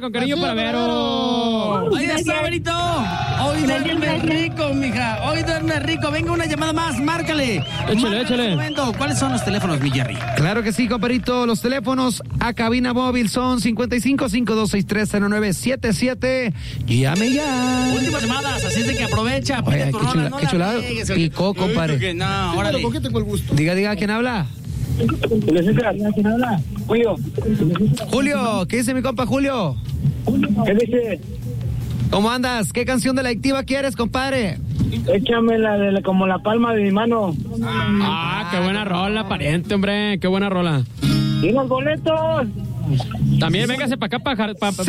con cariño para Vero. Ahí está, Verito. Hoy duerme rico, mija. Hoy duerme rico. Venga, una llamada más, márcale. Échale. ¿Cuáles son los teléfonos, mi Jerry? Claro que sí, compadrito. Los teléfonos a cabina móvil son 55-5263-0977. Llame ya. Últimas llamadas, así es de que aprovecha. Oye, tu qué rola, chula- qué chulado. riegues, Picó, oye. compadre. Uy, no, órale. ¿Por qué tengo el gusto? Diga, ¿quién habla? ¿Quién habla? Julio. Julio, ¿qué dice mi compa Julio? ¿Qué dice? ¿Cómo andas? ¿Qué canción de la Adictiva quieres, compadre? Échame como la palma de mi mano. Qué buena rola, pariente, hombre. Qué buena rola. ¿Y los boletos? También véngase para acá, para